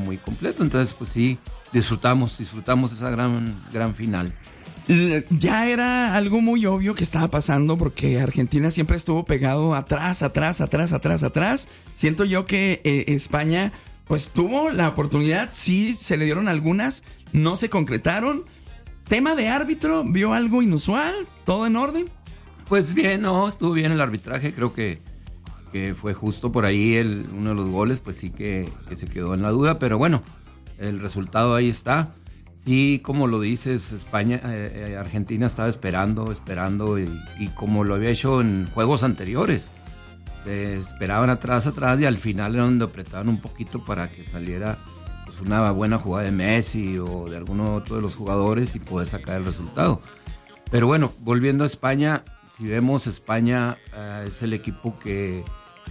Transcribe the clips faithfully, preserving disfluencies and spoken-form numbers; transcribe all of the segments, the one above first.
muy completo. Entonces, pues sí, disfrutamos, disfrutamos esa gran, gran final. Ya era algo muy obvio que estaba pasando porque Argentina siempre estuvo pegado atrás, atrás, atrás, atrás, atrás. Siento yo que eh, España pues tuvo la oportunidad, sí se le dieron algunas, no se concretaron. Tema de árbitro, ¿vio algo inusual? ¿Todo en orden? Pues bien, no, estuvo bien el arbitraje, creo que, que fue justo por ahí el, uno de los goles, pues sí que, que se quedó en la duda, pero bueno, el resultado ahí está. Sí, como lo dices, España, eh, Argentina estaba esperando, esperando y, y como lo había hecho en juegos anteriores. Eh, esperaban atrás, atrás y al final era donde apretaban un poquito para que saliera pues, una buena jugada de Messi o de alguno otro de los jugadores y poder sacar el resultado. Pero bueno, volviendo a España, si vemos España eh, es el equipo que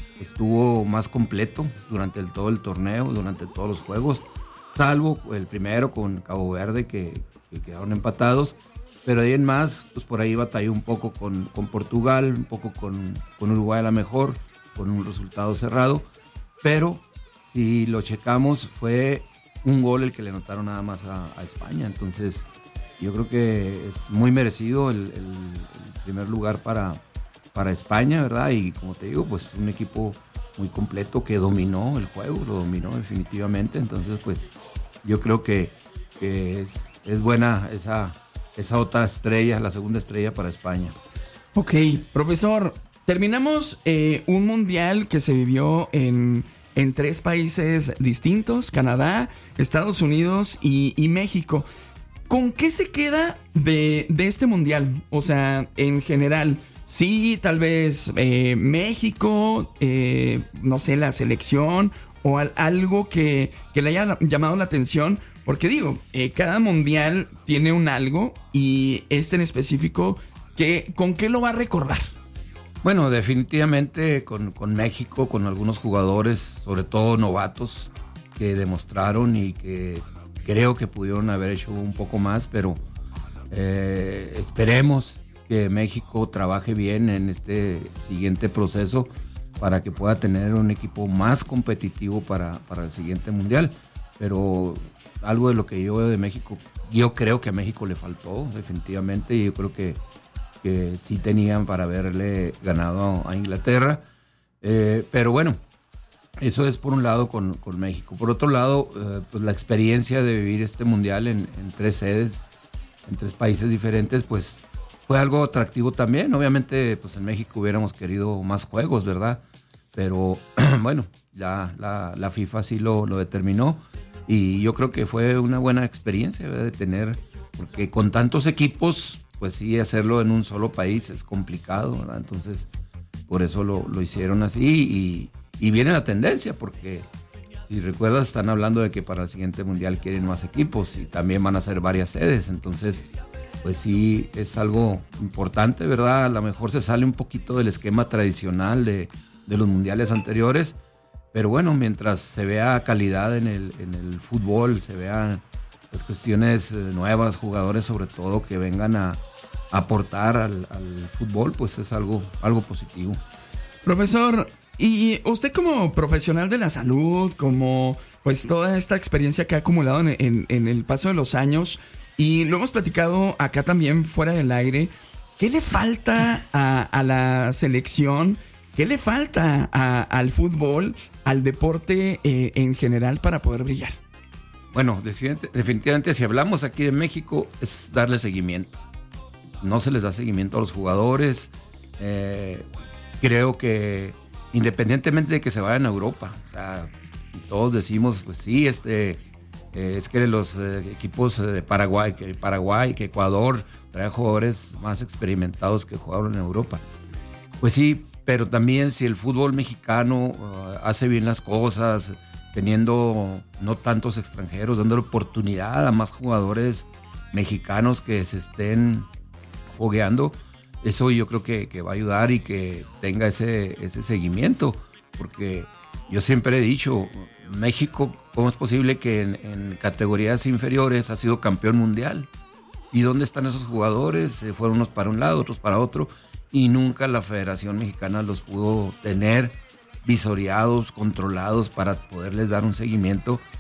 estuvo más completo durante el, todo el torneo, durante todos los juegos. Salvo el primero con Cabo Verde que, que quedaron empatados, pero ahí en más, pues por ahí batalló un poco con, con Portugal, un poco con, con Uruguay a la mejor, con un resultado cerrado, pero si lo checamos fue un gol el que le anotaron nada más a, a España, entonces yo creo que es muy merecido el, el, el primer lugar para, para España, ¿verdad? Y como te digo, pues un equipo muy completo que dominó el juego, lo dominó definitivamente, entonces pues yo creo que, que es, es buena esa, esa otra estrella, la segunda estrella para España. Ok, profesor, terminamos eh, un mundial que se vivió en, en tres países distintos, Canadá, Estados Unidos y, y México. ¿Con qué se queda de, de este mundial? O sea, en general. Sí, tal vez eh, México, eh, no sé, la selección o al, algo que, que le haya llamado la atención. Porque digo, eh, cada mundial tiene un algo y este en específico, ¿qué, ¿con qué lo va a recordar? Bueno, definitivamente con, con México, con algunos jugadores, sobre todo novatos, que demostraron y que creo que pudieron haber hecho un poco más, pero eh, esperemos que México trabaje bien en este siguiente proceso para que pueda tener un equipo más competitivo para, para el siguiente mundial. Pero algo de lo que yo veo de México, yo creo que a México le faltó definitivamente y yo creo que, que sí tenían para haberle ganado a Inglaterra. Eh, pero bueno, eso es por un lado con, con México. Por otro lado, eh, pues la experiencia de vivir este mundial en, en tres sedes, en tres países diferentes, pues fue algo atractivo también. Obviamente, pues en México hubiéramos querido más juegos, ¿verdad? Pero bueno, ya la, la FIFA sí lo, lo determinó y yo creo que fue una buena experiencia, ¿verdad? De tener, porque con tantos equipos, pues sí, hacerlo en un solo país es complicado, ¿verdad? Entonces, por eso lo, lo hicieron así y, y viene la tendencia, porque si recuerdas, están hablando de que para el siguiente mundial quieren más equipos y también van a ser varias sedes, entonces pues sí, es algo importante, ¿verdad? A lo mejor se sale un poquito del esquema tradicional de, de los mundiales anteriores, pero bueno, mientras se vea calidad en el, en el fútbol, se vean las cuestiones nuevas, jugadores sobre todo que vengan a, a aportar al, al fútbol, pues es algo, algo positivo. Profesor, y usted como profesional de la salud, como pues toda esta experiencia que ha acumulado en, en, en el paso de los años, y lo hemos platicado acá también fuera del aire, ¿qué le falta a, a la selección? ¿Qué le falta a, al fútbol, al deporte eh, en general para poder brillar? Bueno, definitivamente si hablamos aquí de México es darle seguimiento. No se les da seguimiento a los jugadores. Eh, creo que independientemente de que se vayan a Europa, o sea, todos decimos, pues sí, este... Eh, es que los eh, equipos de Paraguay, que Paraguay, que Ecuador traen jugadores más experimentados que jugaron en Europa. Pues sí, pero también si el fútbol mexicano uh, hace bien las cosas, teniendo no tantos extranjeros, dando oportunidad a más jugadores mexicanos que se estén fogueando, eso yo creo que, que va a ayudar y que tenga ese, ese seguimiento, porque yo siempre he dicho, México, ¿cómo es posible que en, en categorías inferiores ha sido campeón mundial? ¿Y dónde están esos jugadores? Se fueron unos para un lado, otros para otro, y nunca la Federación Mexicana los pudo tener visoreados, controlados para poderles dar un seguimiento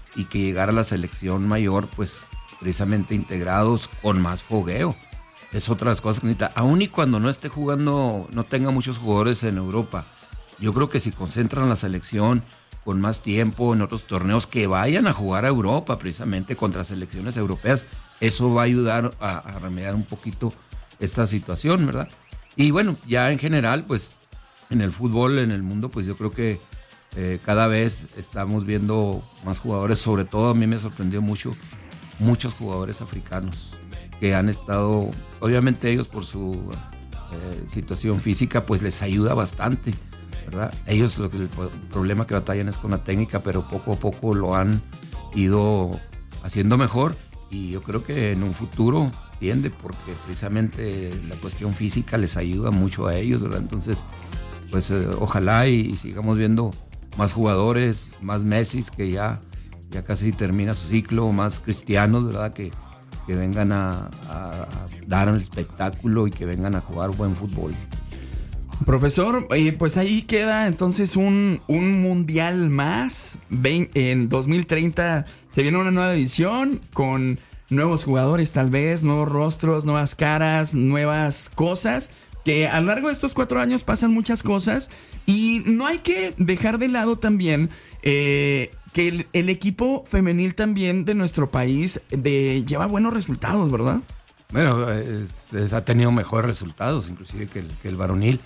y que llegar a la selección mayor, pues precisamente integrados con más fogueo. Es otra de las cosas que necesita, aun y cuando no esté jugando, no tenga muchos jugadores en Europa. Yo creo que si concentran la selección con más tiempo en otros torneos, que vayan a jugar a Europa precisamente contra selecciones europeas, eso va a ayudar a, a remediar un poquito esta situación, ¿verdad? Y bueno, ya en general, pues en el fútbol, en el mundo, pues yo creo que eh, cada vez estamos viendo más jugadores, sobre todo a mí me sorprendió mucho, muchos jugadores africanos que han estado, obviamente ellos por su eh, situación física, pues les ayuda bastante, ¿verdad? Ellos lo que, el problema que batallan es con la técnica, pero poco a poco lo han ido haciendo mejor y yo creo que en un futuro tiende, porque precisamente la cuestión física les ayuda mucho a ellos, ¿verdad? Entonces, pues eh, ojalá y, y sigamos viendo más jugadores, más Messi que ya, ya casi termina su ciclo, más cristianos, ¿verdad? Que, que vengan a, a, a dar el espectáculo y que vengan a jugar buen fútbol. Profesor, eh, pues ahí queda entonces un, un mundial más. Ven, en dos mil treinta se viene una nueva edición con nuevos jugadores tal vez, nuevos rostros, nuevas caras, nuevas cosas. Que a lo largo de estos cuatro años pasan muchas cosas y no hay que dejar de lado también eh, que el, el equipo femenil también de nuestro país de, lleva buenos resultados, ¿verdad? Bueno, es, es, ha tenido mejores resultados inclusive que el, que el varonil.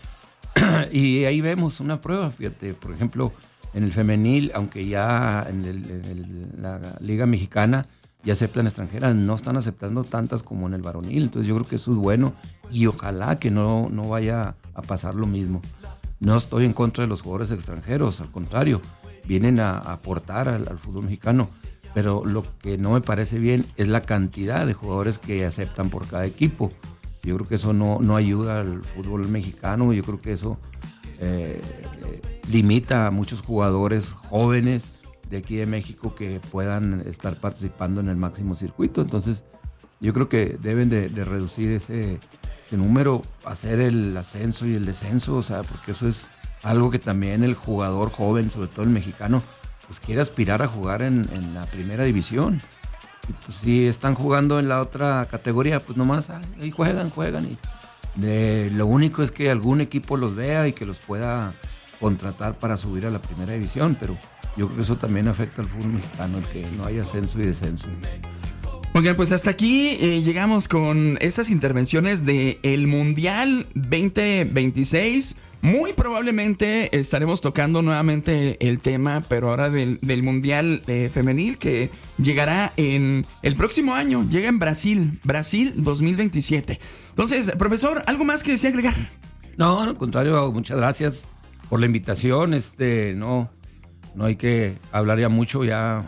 Y ahí vemos una prueba, fíjate, por ejemplo, en el femenil, aunque ya en, el, en el, la Liga Mexicana ya aceptan extranjeras, no están aceptando tantas como en el varonil, entonces yo creo que eso es bueno y ojalá que no, no vaya a pasar lo mismo. No estoy en contra de los jugadores extranjeros, al contrario, vienen a, a aportar al, al fútbol mexicano, pero lo que no me parece bien es la cantidad de jugadores que aceptan por cada equipo. Yo creo que eso no, no ayuda al fútbol mexicano, yo creo que eso eh, limita a muchos jugadores jóvenes de aquí de México que puedan estar participando en el máximo circuito. Entonces yo creo que deben de, de reducir ese, ese número, hacer el ascenso y el descenso, o sea, porque eso es algo que también el jugador joven, sobre todo el mexicano, pues quiere aspirar a jugar en, en la primera división. Y pues si están jugando en la otra categoría, pues nomás ahí juegan, juegan. Y de, lo único es que algún equipo los vea y que los pueda contratar para subir a la primera división, pero yo creo que eso también afecta al fútbol mexicano, el que no haya ascenso y descenso. Oigan, pues hasta aquí eh, llegamos con esas intervenciones de el Mundial veinte veintiséis. Muy probablemente estaremos tocando nuevamente el tema, pero ahora del, del Mundial eh, femenil que llegará en el próximo año. Llega en Brasil, Brasil dos mil veintisiete. Entonces, profesor, ¿algo más que desea agregar? No, al contrario, muchas gracias por la invitación. Este, no... No hay que hablar ya mucho, ya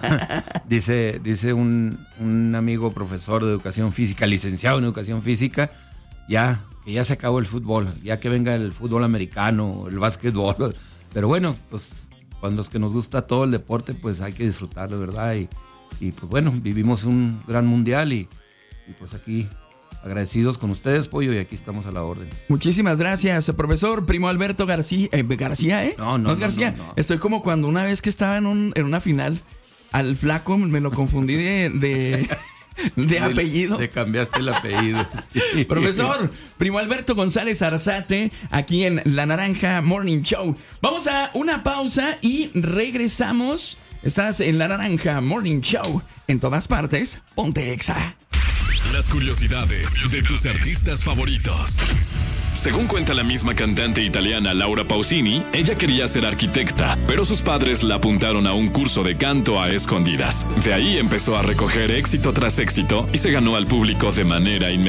dice, dice un, un amigo profesor de educación física, licenciado en educación física, ya, que ya se acabó el fútbol, ya que venga el fútbol americano, el básquetbol, pero bueno, pues cuando es que nos gusta todo el deporte, pues hay que disfrutarlo, ¿verdad? Y, y pues bueno, vivimos un gran mundial y, y pues aquí... agradecidos con ustedes, Pollo, y aquí estamos a la orden. Muchísimas gracias, profesor Primo Alberto García. Eh, García, ¿eh? No, no, no es García. No, no, no. Estoy como cuando una vez que estaba en, un, en una final, al flaco me lo confundí de, de, de apellido. Le cambiaste el apellido. Sí. Profesor Primo Alberto González Arzate, aquí en La Naranja Morning Show. Vamos a una pausa y regresamos. Estás en La Naranja Morning Show. En todas partes, ponte Exa. Las curiosidades de tus artistas favoritos. Según cuenta la misma cantante italiana Laura Pausini, ella quería ser arquitecta, pero sus padres la apuntaron a un curso de canto a escondidas. De ahí empezó a recoger éxito tras éxito y se ganó al público de manera inmediata.